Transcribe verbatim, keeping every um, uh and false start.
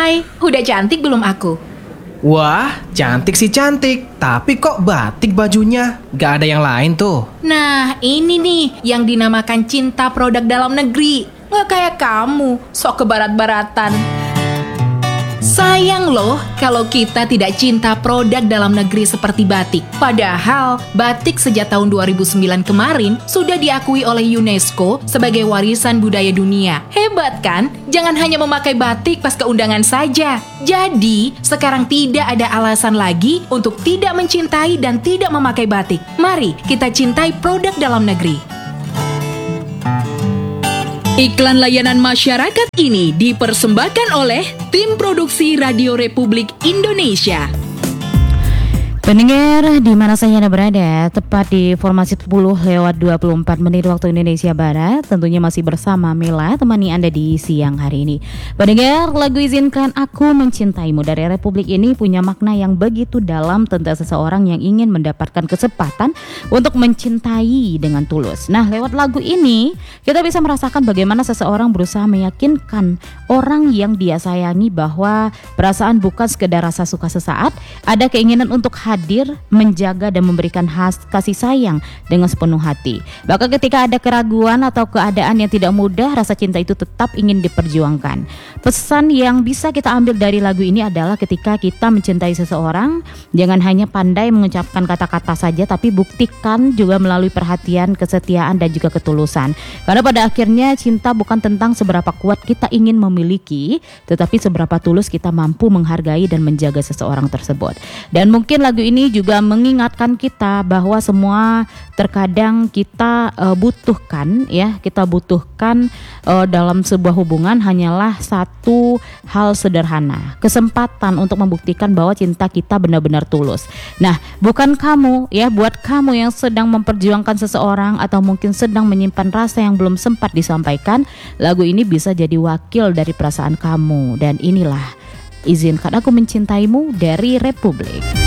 Hai, udah cantik belum aku? Wah, cantik sih cantik. Tapi kok batik bajunya? Gak ada yang lain tuh. Nah, ini nih yang dinamakan cinta produk dalam negeri. Nggak kayak kamu, sok kebarat-baratan. Sayang loh kalau kita tidak cinta produk dalam negeri seperti batik. Padahal batik sejak tahun dua ribu sembilan kemarin sudah diakui oleh UNESCO sebagai warisan budaya dunia. Hebat kan? Jangan hanya memakai batik pas keundangan saja. Jadi, sekarang tidak ada alasan lagi untuk tidak mencintai dan tidak memakai batik. Mari kita cintai produk dalam negeri. Iklan layanan masyarakat ini dipersembahkan oleh Tim Produksi Radio Republik Indonesia. Pendengar di mana saja Anda berada, tepat di formasi sepuluh lewat dua puluh empat menit waktu Indonesia Barat, tentunya masih bersama Mela temani Anda di siang hari ini. Pendengar, lagu Izinkan Aku Mencintaimu dari Republik ini punya makna yang begitu dalam tentang seseorang yang ingin mendapatkan kesempatan untuk mencintai dengan tulus. Nah, lewat lagu ini kita bisa merasakan bagaimana seseorang berusaha meyakinkan orang yang dia sayangi bahwa perasaan bukan sekedar rasa suka sesaat, ada keinginan untuk hadir, menjaga dan memberikan khas kasih sayang dengan sepenuh hati. Bahkan ketika ada keraguan atau keadaan yang tidak mudah, rasa cinta itu tetap ingin diperjuangkan. Pesan yang bisa kita ambil dari lagu ini adalah ketika kita mencintai seseorang, jangan hanya pandai mengucapkan kata-kata saja, tapi buktikan juga melalui perhatian, kesetiaan dan juga ketulusan. Karena pada akhirnya cinta bukan tentang seberapa kuat kita ingin memiliki, tetapi seberapa tulus kita mampu menghargai dan menjaga seseorang tersebut. Dan mungkin lagu ini juga mengingatkan kita bahwa semua terkadang kita uh, butuhkan ya, kita butuhkan uh, dalam sebuah hubungan hanyalah satu hal sederhana, kesempatan untuk membuktikan bahwa cinta kita benar-benar tulus. Nah, bukan kamu ya, buat kamu yang sedang memperjuangkan seseorang atau mungkin sedang menyimpan rasa yang belum sempat disampaikan, lagu ini bisa jadi wakil dari perasaan kamu. Dan inilah Izinkan Aku Mencintaimu dari Republik.